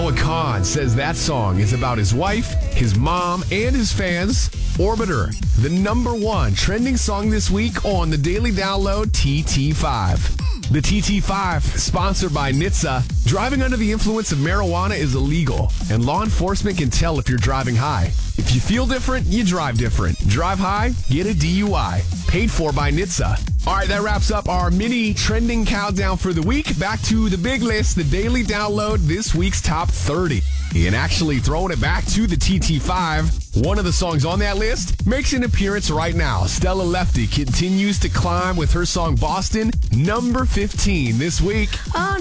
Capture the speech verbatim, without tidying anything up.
Noah Kahn says that song is about his wife, his mom, and his fans. Orbiter, the number one trending song this week on the Daily Download T T five. The T T five, sponsored by N H T S A. Driving under the influence of marijuana is illegal, and law enforcement can tell if you're driving high. If you feel different, you drive different. Drive high, get a D U I. Paid for by N H T S A. All right, that wraps up our mini trending countdown for the week. Back to the big list, the Daily Download, this week's top thirty. And actually throwing it back to the T T five, one of the songs on that list makes an appearance right now. Stella Lefty continues to climb with her song Boston, number fifteen this week. Oh,